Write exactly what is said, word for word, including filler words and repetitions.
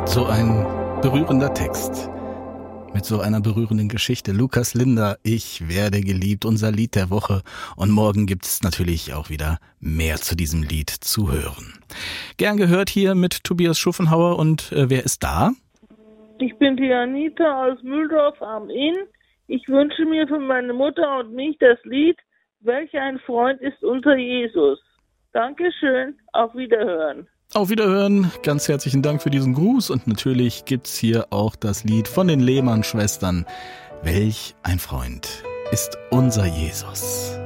So ein berührender Text mit so einer berührenden Geschichte. Lukas Linder, ich werde geliebt, unser Lied der Woche. Und morgen gibt es natürlich auch wieder mehr zu diesem Lied zu hören. Gern gehört hier mit Tobias Schuffenhauer. Und äh, wer ist da? Ich bin die Anita aus Mühldorf am Inn. Ich wünsche mir für meine Mutter und mich das Lied Welch ein Freund ist unser Jesus. Dankeschön, auf Wiederhören. Auf Wiederhören, ganz herzlichen Dank für diesen Gruß und natürlich gibt's hier auch das Lied von den Lehmann-Schwestern. Welch ein Freund ist unser Jesus.